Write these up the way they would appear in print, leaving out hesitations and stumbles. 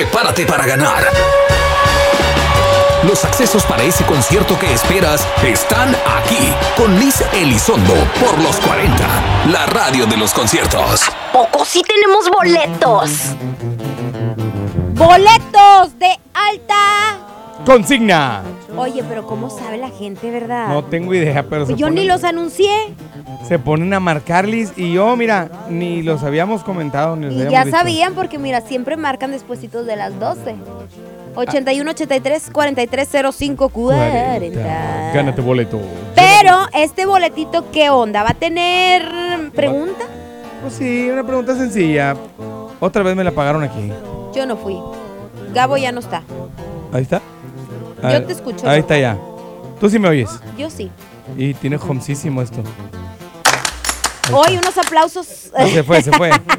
prepárate para ganar. Los accesos para ese concierto que esperas están aquí, con Liz Elizondo por los 40, la radio de los conciertos. Poco sí tenemos boletos. ¡Boletos de alta consigna! Oye, pero ¿cómo sabe la gente, verdad? No tengo idea, pero Pues yo ni los anuncié. Se ponen a marcar, Liz, y yo, mira, ni los habíamos comentado, ni los Y habíamos ya dicho. sabían porque, mira, siempre marcan despuesitos de las 12. 81 83 43 05 40. Gánate boleto. Pero este boletito, ¿qué onda? ¿Va a tener pregunta? Pues sí, una pregunta sencilla. Otra vez me la pagaron aquí. Yo no fui. Gabo ya no está. Ahí está. Yo te escucho. Ahí está ya. Tú sí me oyes. Yo sí. Y tiene homsísimo esto. Hoy unos aplausos. Ah, se fue.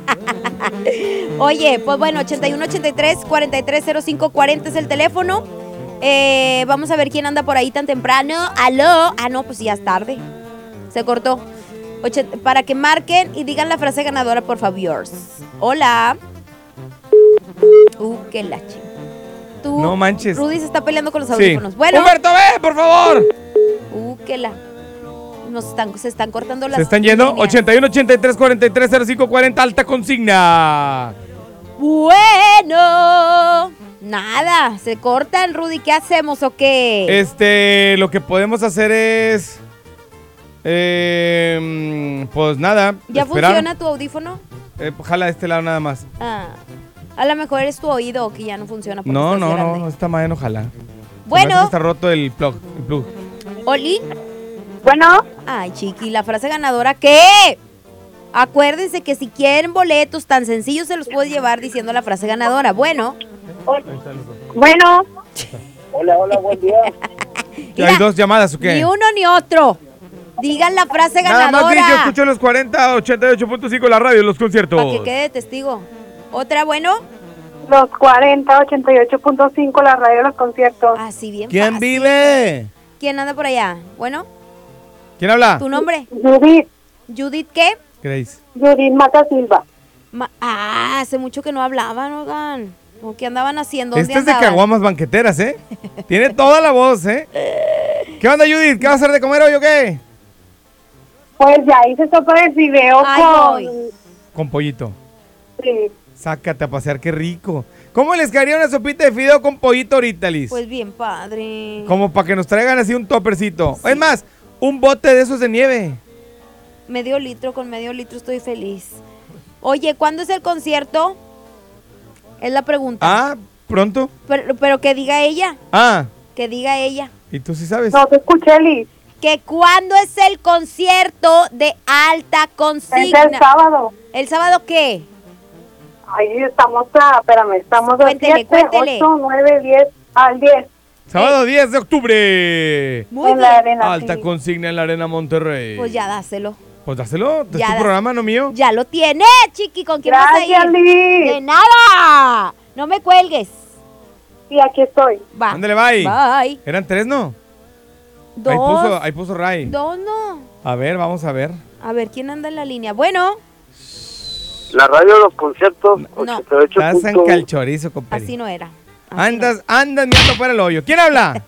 Oye, pues bueno, 81 83 43 05 40 es el teléfono. Vamos a ver quién anda por ahí tan temprano. ¡Aló! Ah, no, pues ya es tarde. Se cortó. Para que marquen y digan la frase ganadora, por favor. Hola. Qué lache. Tú, No manches. Rudy se está peleando con los audífonos. Sí. Bueno. ¡Humberto, ve, por favor! Qué la. Se están cortando las. Se están yendo. líneas. 81 83 43 05 40, alta consigna. Bueno. Nada, se cortan, Rudy. ¿Qué hacemos o qué? Lo que podemos hacer es. Pues nada. ¿Ya esperar. funciona tu audífono? Jala de este lado nada más. A lo mejor es tu oído que ya no funciona. porque No, estás grande. no, esta madre no jala. Bueno. Está roto el plug. Oli. Bueno. Ay, chiqui, la frase ganadora, ¿qué? Acuérdense que si quieren boletos tan sencillos se los puedo llevar diciendo la frase ganadora. Bueno. Bueno. Hola, buen día. Mira, ¿Hay dos llamadas o qué? Ni uno ni otro. Digan la frase Nada ganadora. más di, yo escucho los 40, 88.5 la radio, los conciertos. Para que quede de testigo. Otra, bueno. Los 40, 88.5, la radio de los conciertos. Así bien ¿Quién fácil. vive? ¿Quién anda por allá? Bueno. ¿Quién habla? ¿Tu nombre? Judith. ¿Judith qué? Grace. Judith Mata Silva. Hace mucho que no hablaban, oigan. ¿Qué andaban haciendo? Este ¿Dónde es de andaban? caguamas banqueteras, ¿eh? Tiene toda la voz, ¿eh? ¿Qué onda, Judith? ¿Qué vas a hacer de comer hoy o qué? Pues ya hice sopa de fideo Con pollito. Sí. Sácate a pasear, qué rico. ¿Cómo les caería una sopita de fideo con pollito ahorita, Liz? Pues bien padre. Como para que nos traigan así un toppercito. Sí. Es más, un bote de esos de nieve. Medio litro, con medio litro estoy feliz. Oye, ¿cuándo es el concierto? Es la pregunta. Ah, ¿pronto? Pero que diga ella. Que diga ella. ¿Y tú sí sabes? No te escuché, Liz. Que cuándo es el concierto de alta consigna. Es el sábado. ¿El sábado qué? Ahí estamos, estamos Cuéntele, a 7, 8, 9, 10, al 10. Sábado 10 de octubre. Muy en bien. la arena. Alta sí. consigna en la Arena Monterrey. Pues ya dáselo. Pues dáselo, es Ya tu programa, no mío. Ya lo tiene, chiqui, ¿con quién vas a ir? Gracias, Liz. De nada. No me cuelgues. Sí, aquí estoy. Va. Ándale, bye. Bye. Eran 3, ¿no? 2. Ahí puso Ray. 2 no. A ver, vamos a ver. A ver, ¿quién anda en la línea? Bueno. La radio de los conciertos, No. 88. Estás en calchorizo, compadre. Así no era. Andas mirando fuera el hoyo. ¿Quién habla?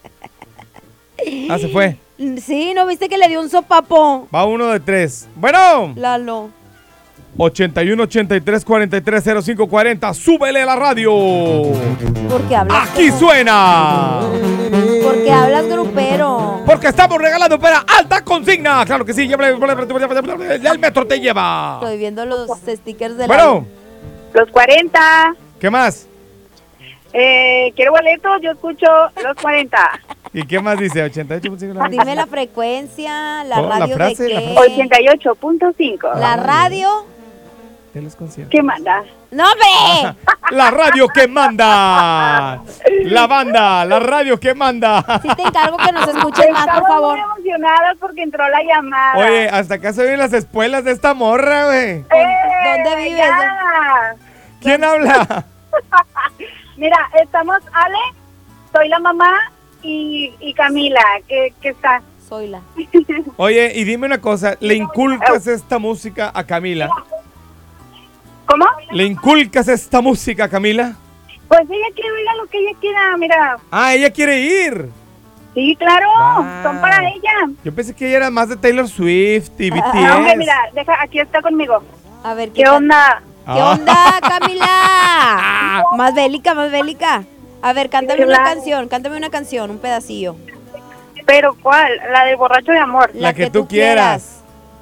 Se fue. Sí, ¿no viste que le dio un sopapo? Va 1 de 3. Bueno. Lalo. 81 83 43 05 40. Súbele la radio. Porque hablas. Aquí suena. Porque hablas grupero. Porque estamos regalando para alta consigna. Claro que sí. El metro te lleva. Estoy viendo los stickers de Bueno. Los 40. ¿Qué más? Quiero boletos, yo escucho los 40. ¿Y qué más dice? 88.5. Dime la frecuencia, la Oh, la radio frase, de la qué. frase. 88.5. La radio. De los conciertos. ¿Qué manda? ¡No, hombre! La radio que manda. La banda, la radio que manda. Sí te encargo que nos escuches más, por favor. Estamos muy emocionadas porque entró la llamada. Oye, hasta acá se ven las espuelas de esta morra, güey. ¿Dónde vives? Ya. ¿Quién habla? Mira, estamos Ale, soy la mamá y Camila, que está. Soy la. Oye, y dime una cosa, ¿le inculcas esta música a Camila? ¿Cómo? ¿Le inculcas esta música a Camila? Pues ella quiere oír lo que ella quiera, mira. Ah, ella quiere ir. Sí, claro, Ah. son para ella. Yo pensé que ella era más de Taylor Swift y BTS. Ah, hombre, mira, aquí está conmigo. A ver, ¿Qué onda? ¿Qué onda, Camila? Más bélica, más bélica. A ver, cántame una canción, un pedacillo. ¿Pero cuál? La de Borracho de Amor. La que tú quieras.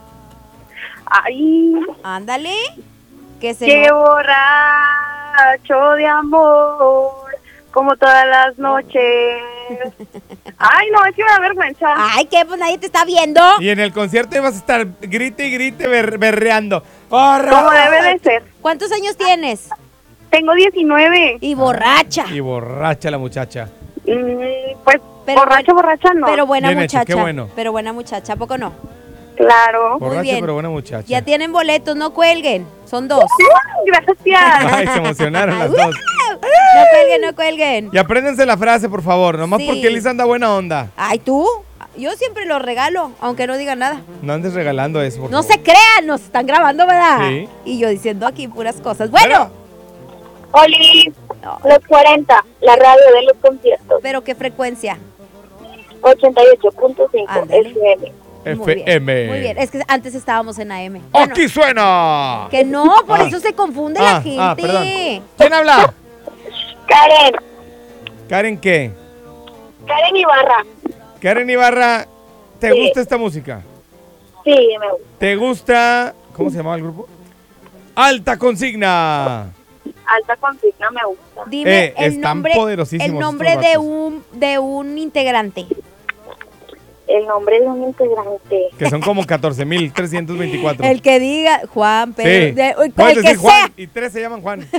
Ay, Ándale. Que se qué borracho de amor, como todas las noches. Ay, no, es que me da vergüenza. Ay, ¿qué? Pues nadie te está viendo. Y en el concierto ibas a estar grite y grite berreando. Como debe de ser. ¿Cuántos años tienes? Tengo 19. Y borracha. Y borracha la muchacha. Pues, Pero borracha no. Pero buena Bien hecho, muchacha. qué bueno. Pero buena muchacha, ¿a poco no? Claro. Borracha bien. pero buena muchacha. Ya tienen boletos, no cuelguen. Son 2. Gracias. Ay, se emocionaron las dos. No cuelguen, no cuelguen. Y apréndense la frase, por favor. Nomás Sí. porque Elisa anda buena onda. Ay, ¿tú? Yo siempre los regalo, aunque no digan nada. No andes regalando eso, por No favor. se crean, nos están grabando, ¿verdad? Sí. Y yo diciendo aquí puras cosas. Bueno, Oli, No. los 40, la radio de los conciertos. pero ¿qué frecuencia? 88.5 Ándale. FM. Muy bien, FM. muy bien. Es que antes estábamos en AM. Bueno, ¡Aquí suena! que no, por Ah. eso se confunde la gente. Perdón. ¿Quién habla? Karen, ¿Karen qué? Karen Ibarra. Karen Ibarra, ¿te Sí. gusta esta música? Sí, me gusta. ¿Te gusta? ¿Cómo se llamaba el grupo? Alta Consigna. Alta consigna me gusta. Dime el están nombre, poderosísimos el nombre estos de vatos. de un integrante. El nombre de un integrante. Que son como 14,324. El que diga Juan, Sí. Pedro, Puedes el que decir Juan, sea. y 3 se llaman Juan.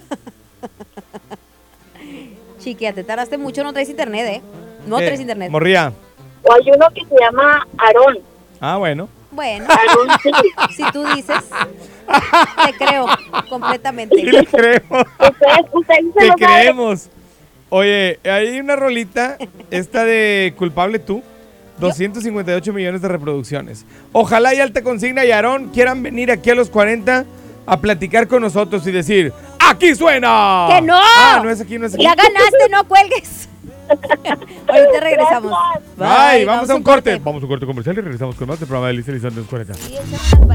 Chiquilla, te tardaste mucho, no traes internet, ¿eh? No ¿Qué? traes internet. Morría. O hay uno que se llama Aarón. Ah, bueno. Bueno, Aarón, sí. si tú dices, te creo completamente. Sí le creemos. Ustedes se Te lo saben. creemos. Oye, hay una rolita, esta de Culpable Tú, 258 millones de reproducciones. Ojalá y Alta Consigna y Aarón quieran venir aquí a los 40 a platicar con nosotros y decir, ¡aquí suena! ¡Que no! Ah, no es aquí, no es aquí. Ya ganaste, no cuelgues. Ahorita regresamos. Bye, vamos a un corte. Vamos a un corte comercial y regresamos con más del programa de Elisa Elizalde en los 40. Sí,